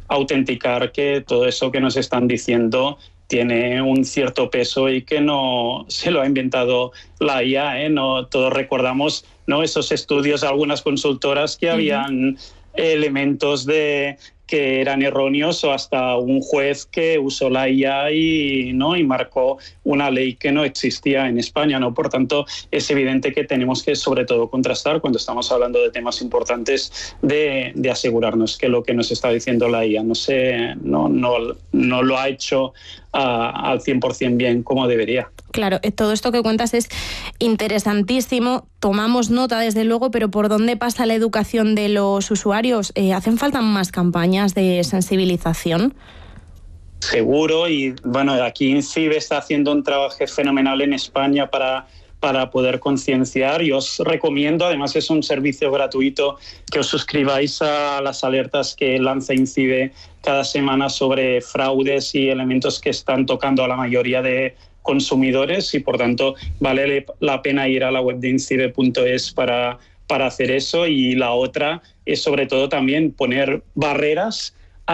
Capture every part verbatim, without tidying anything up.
autenticar que todo eso que nos están diciendo tiene un cierto peso y que no se lo ha inventado la I A, ¿eh? No, todos recordamos, ¿no?, esos estudios de algunas consultoras que uh-huh. habían elementos de que eran erróneos, o hasta un juez que usó la I A y, ¿no?, y marcó una ley que no existía en España, ¿no? Por tanto, es evidente que tenemos que, sobre todo, contrastar cuando estamos hablando de temas importantes, de, de asegurarnos que lo que nos está diciendo la I A no, se, no, no, no lo ha hecho uh, al cien por ciento bien como debería. Claro, todo esto que cuentas es interesantísimo, tomamos nota desde luego, pero ¿por dónde pasa la educación de los usuarios? Eh, ¿Hacen falta más campañas de sensibilización? Seguro, y bueno, aquí INCIBE está haciendo un trabajo fenomenal en España para, para poder concienciar, y os recomiendo, además es un servicio gratuito, que os suscribáis a las alertas que lanza INCIBE cada semana sobre fraudes y elementos que están tocando a la mayoría de consumidores, y por tanto vale la pena ir a la web de INCIBE punto es para, para hacer eso. Y la otra es sobre todo también poner barreras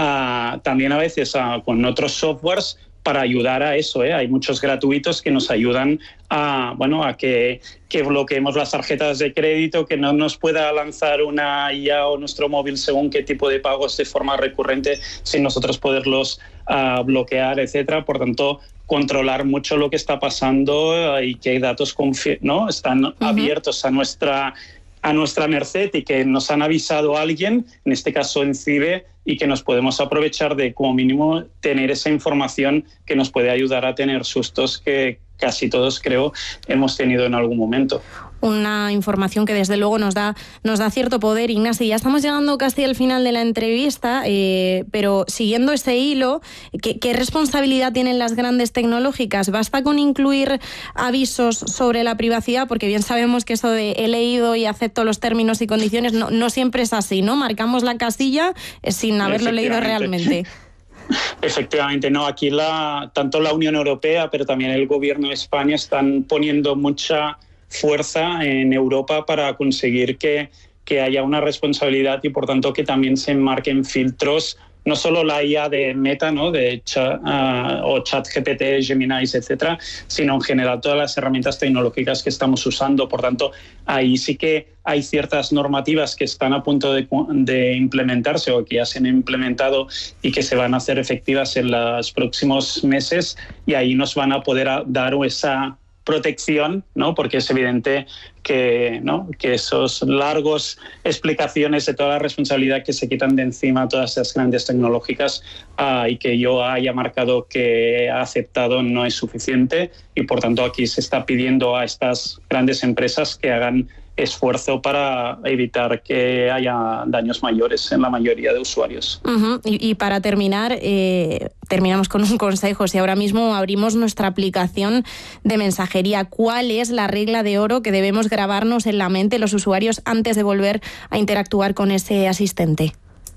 a, también a veces a, con otros softwares para ayudar a eso, ¿eh? Hay muchos gratuitos que nos ayudan a, bueno, a que, que bloqueemos las tarjetas de crédito, que no nos pueda lanzar una I A o nuestro móvil según qué tipo de pagos de forma recurrente, sin nosotros poderlos uh, bloquear, etcétera. Por tanto, controlar mucho lo que está pasando y qué datos confi- ¿no? están uh-huh. abiertos a nuestra a nuestra merced y que nos han avisado a alguien, en este caso INCIBE, y que nos podemos aprovechar de, como mínimo, tener esa información que nos puede ayudar a tener sustos que casi todos, creo, hemos tenido en algún momento. Una información que desde luego nos da, nos da cierto poder. Ignacio, ya estamos llegando casi al final de la entrevista, eh, pero siguiendo ese hilo, ¿qué, ¿qué responsabilidad tienen las grandes tecnológicas? ¿Basta con incluir avisos sobre la privacidad? Porque bien sabemos que eso de he leído y acepto los términos y condiciones no, no siempre es así, ¿no? Marcamos la casilla sin haberlo leído realmente. Efectivamente, no. Aquí la, tanto la Unión Europea, pero también el Gobierno de España están poniendo mucha fuerza en Europa para conseguir que, que haya una responsabilidad y, por tanto, que también se enmarquen filtros, no solo la I A de Meta, ¿no?, de chat, uh, o ChatGPT, Gemini, etcétera, sino en general todas las herramientas tecnológicas que estamos usando. Por tanto, ahí sí que hay ciertas normativas que están a punto de, de implementarse o que ya se han implementado y que se van a hacer efectivas en los próximos meses, y ahí nos van a poder dar esa protección, ¿no? Porque es evidente que, ¿no?, que esos largos explicaciones de toda la responsabilidad que se quitan de encima todas esas grandes tecnológicas uh, y que yo haya marcado que ha aceptado no es suficiente, y por tanto aquí se está pidiendo a estas grandes empresas que hagan esfuerzo para evitar que haya daños mayores en la mayoría de usuarios. Uh-huh. Y, y para terminar, eh, terminamos con un consejo. Si ahora mismo abrimos nuestra aplicación de mensajería, ¿cuál es la regla de oro que debemos grabarnos en la mente los usuarios antes de volver a interactuar con ese asistente?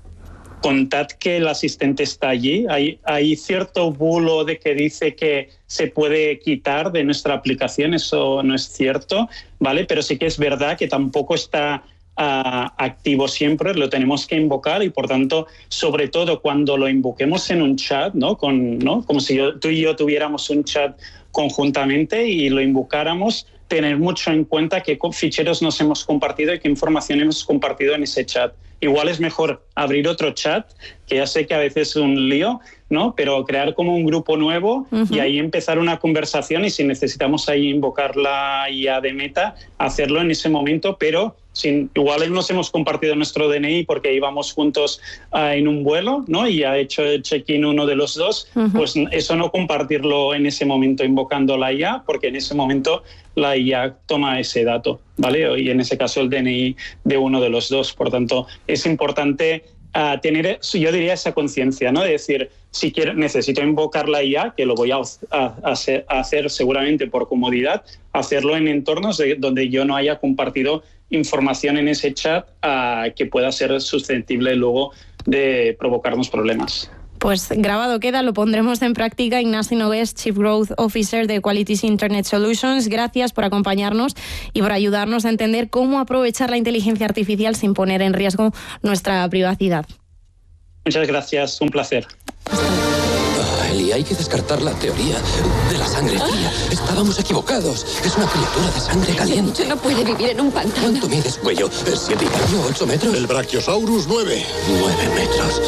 Contad que el asistente está allí. Hay, hay cierto bulo de que dice que se puede quitar de nuestra aplicación. Eso no es cierto, ¿vale? Pero sí que es verdad que tampoco está uh, activo siempre. Lo tenemos que invocar, y por tanto, sobre todo cuando lo invoquemos en un chat, ¿no? Con, ¿no? Como si yo, tú y yo tuviéramos un chat conjuntamente y lo invocáramos, tener mucho en cuenta qué ficheros nos hemos compartido y qué información hemos compartido en ese chat. Igual es mejor abrir otro chat, que ya sé que a veces es un lío, ¿no? Pero crear como un grupo nuevo uh-huh. y ahí empezar una conversación, y si necesitamos ahí invocar la I A de Meta, hacerlo en ese momento, pero sin, igual nos hemos compartido nuestro D N I porque íbamos juntos uh, en un vuelo, ¿no? Y ha hecho el check-in uno de los dos, uh-huh. pues eso no compartirlo en ese momento invocando la I A, porque en ese momento la I A toma ese dato, ¿vale? Y en ese caso el D N I de uno de los dos. Por tanto, es importante uh, tener, yo diría, esa conciencia, ¿no? De decir, si quiero, necesito invocar la I A, que lo voy a, a, a, hacer, a hacer seguramente por comodidad, hacerlo en entornos de, donde yo no haya compartido información en ese chat uh, que pueda ser susceptible luego de provocarnos problemas. Pues grabado queda, lo pondremos en práctica. Ignacio Nogués, Chief Growth Officer de Quality Internet Solutions, gracias por acompañarnos y por ayudarnos a entender cómo aprovechar la inteligencia artificial sin poner en riesgo nuestra privacidad. Muchas gracias, un placer. Ah, Eli, hay que descartar la teoría de la sangre fría. Estábamos equivocados. Es una criatura de sangre caliente. No puede vivir en un pantano. ¿Cuánto mides, cuello? ¿Siete y medio? ¿Ocho metros? El Brachiosaurus, nueve. Nueve metros.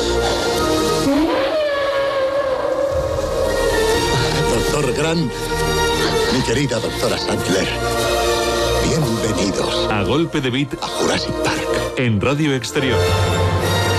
Doctor Grant, mi querida doctora Sattler, bienvenidos A golpe de beat a Jurassic Park. en Radio Exterior.